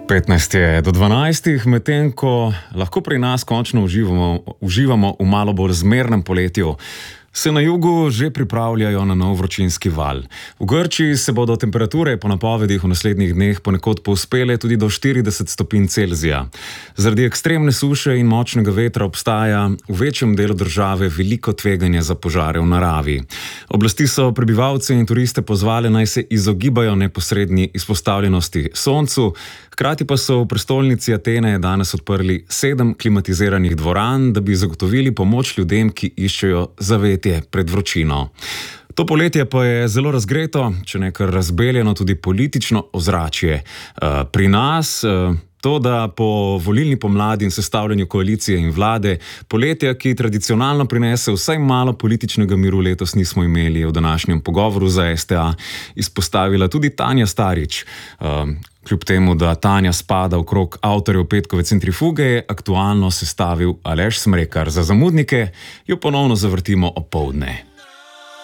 15 je do 12, medtem ko lahko pri nas končno uživamo v malo bolj zmernem poletju, se na jugu že pripravljajo na nov vročinski val. V Grčiji se bodo temperature po napovedih v naslednjih dneh ponekod povzpele tudi do 40 stopinj Celzija. Zaradi ekstremne suše in močnega vetra obstaja v večjem delu države veliko tveganje za požare v naravi. Oblasti so prebivalce in turiste pozvale, naj se izogibajo neposredni izpostavljenosti soncu, hkrati pa so v prestolnici Atene danes odprli 7 klimatiziranih dvoran, da bi zagotovili pomoč ljudem, ki iščejo zavetje pred vročino. To poletje pa je zelo razgreto, če ne kar razbeljeno tudi politično ozračje. Pri nas to, da po volilni pomladi in sestavljanju koalicije in vlade poletja, ki tradicionalno prinese vsaj malo političnega miru, letos nismo imeli, v današnjem pogovoru za STA izpostavila tudi Tanja Starič. Kljub temu, da Tanja spada v krog avtorjev Petkove centrifuge, je aktualno sestavil Aleš Smrekar. Za zamudnike jo ponovno zavrtimo opoldne.